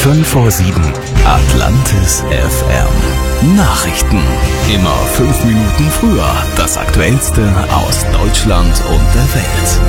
5:07 Atlantis FM. Nachrichten. Immer 5 Minuten früher. Das Aktuellste aus Deutschland und der Welt.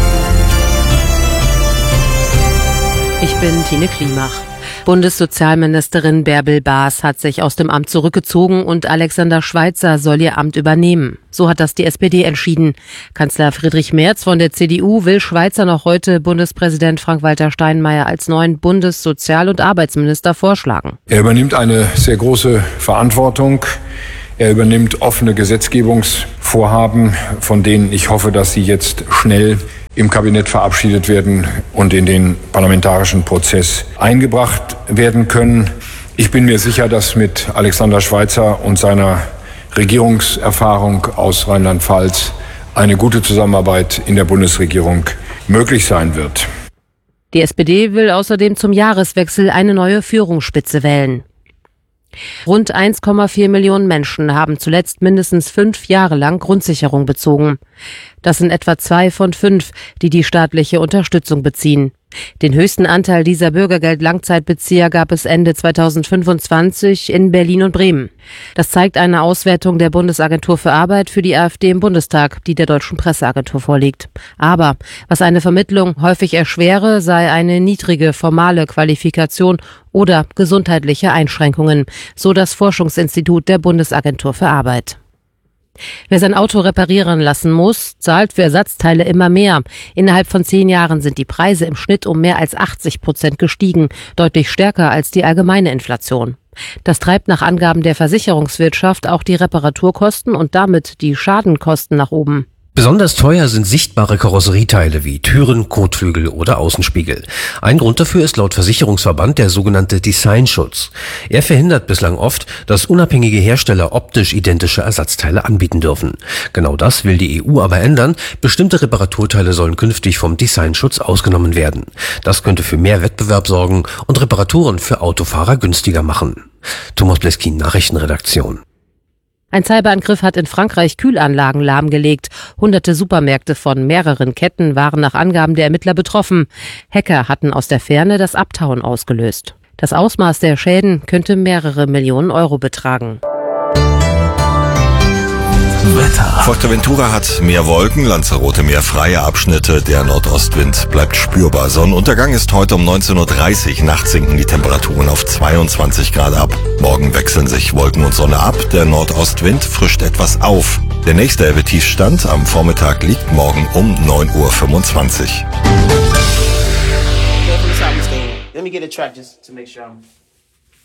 Ich bin Tine Klimach. Bundessozialministerin Bärbel Baas hat sich aus dem Amt zurückgezogen und Alexander Schweitzer soll ihr Amt übernehmen. So hat das die SPD entschieden. Kanzler Friedrich Merz von der CDU will Schweitzer noch heute Bundespräsident Frank-Walter Steinmeier als neuen Bundessozial- und Arbeitsminister vorschlagen. Er übernimmt eine sehr große Verantwortung. Er übernimmt offene Gesetzgebungsvorhaben, von denen ich hoffe, dass sie jetzt schnell im Kabinett verabschiedet werden und in den parlamentarischen Prozess eingebracht werden können. Ich bin mir sicher, dass mit Alexander Schweitzer und seiner Regierungserfahrung aus Rheinland-Pfalz eine gute Zusammenarbeit in der Bundesregierung möglich sein wird. Die SPD will außerdem zum Jahreswechsel eine neue Führungsspitze wählen. Rund 1,4 Millionen Menschen haben zuletzt mindestens 5 Jahre lang Grundsicherung bezogen. Das sind etwa 2 von 5, die die staatliche Unterstützung beziehen. Den höchsten Anteil dieser Bürgergeld-Langzeitbezieher gab es Ende 2025 in Berlin und Bremen. Das zeigt eine Auswertung der Bundesagentur für Arbeit für die AfD im Bundestag, die der Deutschen Presseagentur vorliegt. Aber was eine Vermittlung häufig erschwere, sei eine niedrige formale Qualifikation oder gesundheitliche Einschränkungen, so das Forschungsinstitut der Bundesagentur für Arbeit. Wer sein Auto reparieren lassen muss, zahlt für Ersatzteile immer mehr. Innerhalb von 10 Jahren sind die Preise im Schnitt um mehr als 80% gestiegen, deutlich stärker als die allgemeine Inflation. Das treibt nach Angaben der Versicherungswirtschaft auch die Reparaturkosten und damit die Schadenkosten nach oben. Besonders teuer sind sichtbare Karosserieteile wie Türen, Kotflügel oder Außenspiegel. Ein Grund dafür ist laut Versicherungsverband der sogenannte Designschutz. Er verhindert bislang oft, dass unabhängige Hersteller optisch identische Ersatzteile anbieten dürfen. Genau das will die EU aber ändern. Bestimmte Reparaturteile sollen künftig vom Designschutz ausgenommen werden. Das könnte für mehr Wettbewerb sorgen und Reparaturen für Autofahrer günstiger machen. Thomas Bleskin, Nachrichtenredaktion. Ein Cyberangriff hat in Frankreich Kühlanlagen lahmgelegt. Hunderte Supermärkte von mehreren Ketten waren nach Angaben der Ermittler betroffen. Hacker hatten aus der Ferne das Abtauen ausgelöst. Das Ausmaß der Schäden könnte mehrere Millionen Euro betragen. Wetter. Fuerteventura hat mehr Wolken, Lanzarote mehr freie Abschnitte, der Nordostwind bleibt spürbar. Sonnenuntergang ist heute um 19:30 Uhr, nachts sinken die Temperaturen auf 22 Grad ab. Morgen wechseln sich Wolken und Sonne ab, der Nordostwind frischt etwas auf. Der nächste Elbe-Tiefstand am Vormittag liegt morgen um 9:25 Uhr.